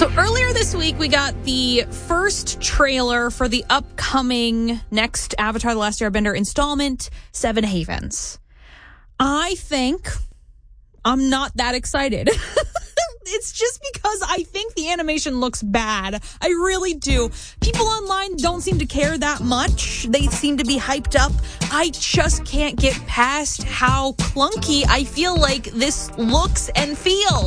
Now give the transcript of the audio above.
So earlier this week, we got the first trailer for the upcoming next Avatar: The Last Airbender installment, Seven Havens. I think I'm not that excited. It's just because I think the animation looks bad. I really do. People online don't seem to care that much. They seem to be hyped up. I just can't get past how clunky I feel like this looks and feels.